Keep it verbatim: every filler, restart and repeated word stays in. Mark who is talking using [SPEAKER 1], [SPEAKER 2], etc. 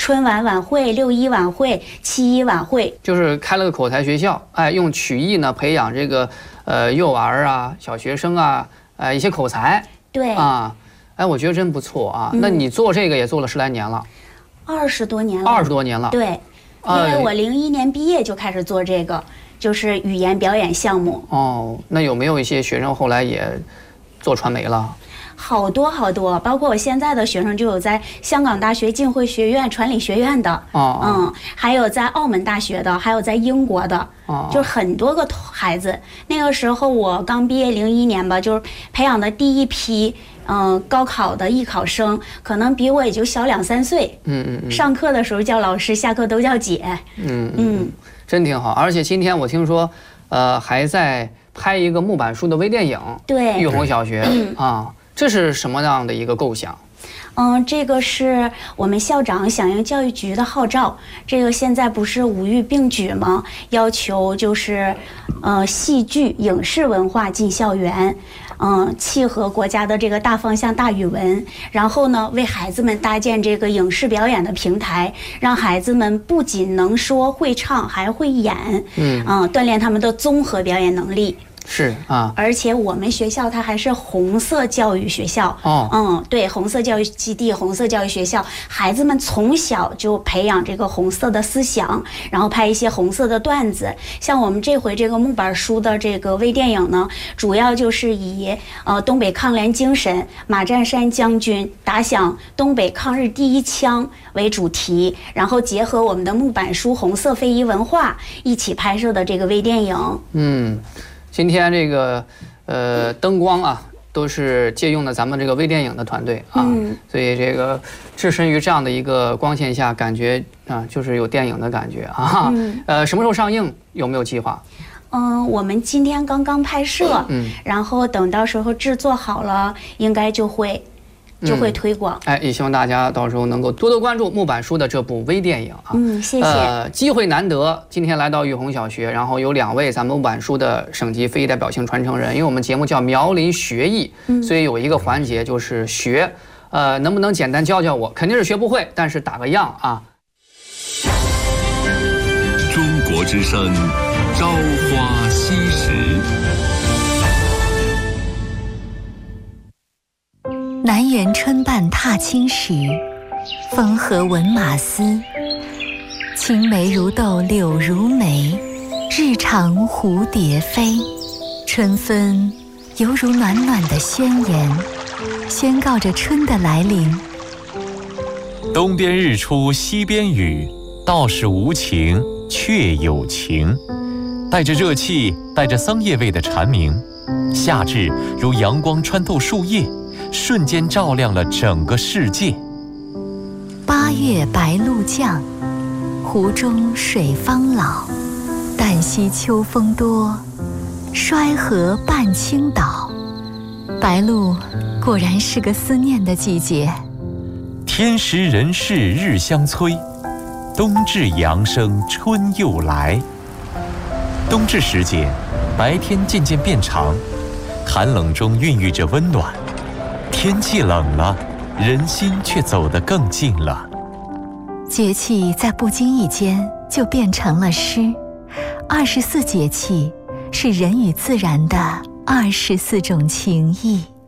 [SPEAKER 1] 春晚晚会、六一晚会、七一晚会，
[SPEAKER 2] 就是开了个口才学校，哎，用曲艺呢培养这个呃幼儿啊、小学生啊，呃一些口才。
[SPEAKER 1] 对
[SPEAKER 2] 啊，哎，我觉得真不错啊。嗯、那你做这个也做了十来年了，
[SPEAKER 1] 二十多年了，
[SPEAKER 2] 二十多年了。
[SPEAKER 1] 对，因为我零一年毕业就开始做这个，就是语言表演项目。
[SPEAKER 2] 哦，那有没有一些学生后来也做传媒了？
[SPEAKER 1] 好多好多，包括我现在的学生就有在香港大学浸会学院传理学院的，
[SPEAKER 2] 哦，
[SPEAKER 1] 嗯，还有在澳门大学的，还有在英国的，
[SPEAKER 2] 哦，
[SPEAKER 1] 就是很多个孩子。那个时候我刚毕业零一年吧，就是培养的第一批，嗯、呃，高考的艺考生，可能比我也就小两三岁。
[SPEAKER 2] 嗯嗯嗯。
[SPEAKER 1] 上课的时候叫老师，下课都叫姐。
[SPEAKER 2] 嗯嗯，真挺好。而且今天我听说，呃，还在拍一个木板书的微电影。
[SPEAKER 1] 对。
[SPEAKER 2] 玉红小学、嗯、啊。这是什么样的一个构想？
[SPEAKER 1] 嗯，这个是我们校长响应教育局的号召。这个现在不是五育并举吗？要求就是，呃，戏剧、影视文化进校园，嗯，契合国家的这个大方向、大语文。然后呢，为孩子们搭建这个影视表演的平台，让孩子们不仅能说会唱，还会演，嗯，嗯，锻炼他们的综合表演能力。
[SPEAKER 2] 是啊，
[SPEAKER 1] 而且我们学校它还是红色教育学校哦，嗯，对，红色教育基地、红色教育学校，孩子们从小就培养这个红色的思想，然后拍一些红色的段子。像我们这回这个木板书的这个微电影呢，主要就是以呃东北抗联精神，马占山将军打响东北抗日第一枪为主题，然后结合我们的木板书红色非遗文化一起拍摄的这个微电影。
[SPEAKER 2] 嗯。今天这个呃灯光啊，都是借用的咱们这个微电影的团队啊，嗯、所以这个置身于这样的一个光线下，感觉啊就是有电影的感觉啊。嗯、呃，什么时候上映？有没有计划？
[SPEAKER 1] 嗯，我们今天刚刚拍摄，嗯，然后等到时候制作好了，应该就会。就会推广、
[SPEAKER 2] 嗯，哎，也希望大家到时候能够多多关注木板书的这部微电影啊。
[SPEAKER 1] 嗯，谢谢。
[SPEAKER 2] 呃，机会难得，今天来到玉红小学，然后有两位咱们木板书的省级非遗代表性传承人，因为我们节目叫苗林学艺，嗯、所以有一个环节就是学，呃，能不能简单教教我？肯定是学不会，但是打个样啊。
[SPEAKER 3] 中国之声，朝花夕拾。
[SPEAKER 4] 南园春半踏青时，风和闻马嘶。青梅如豆柳如眉，日长蝴蝶飞。春分犹如暖暖的宣言，宣告着春的来临。
[SPEAKER 5] 东边日出西边雨，道是无晴却有晴。带着热气，带着桑叶味的蝉鸣，夏至如阳光穿透树叶，瞬间照亮了整个世界。
[SPEAKER 4] 八月白露降，湖中水方老。旦夕秋风多，衰河半倾倒。白露果然是个思念的季节。
[SPEAKER 5] 天时人事日相催，冬至阳生春又来。冬至时节，白天渐渐变长，寒冷中孕育着温暖。天气冷了，人心却走得更近了。
[SPEAKER 4] 节气在不经意间就变成了诗。二十四节气是人与自然的二十四种情谊。